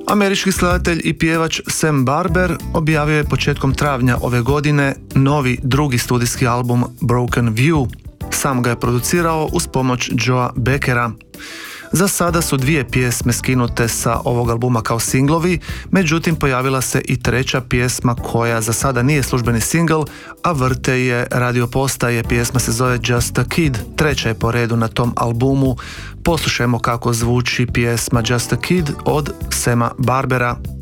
Američki skladatelj i pjevač Sam Barber objavio je početkom travnja ove godine novi drugi studijski album Broken View. Sam ga je producirao uz pomoć Joea Beckera. Za sada su 2 pjesme skinute sa ovog albuma kao singlovi, međutim pojavila se i 3. pjesma koja za sada nije službeni singl, a vrte je radio postaje. Pjesma se zove Just a Kid, 3. je po redu na tom albumu. Poslušajmo kako zvuči pjesma Just a Kid od Sama Barbera.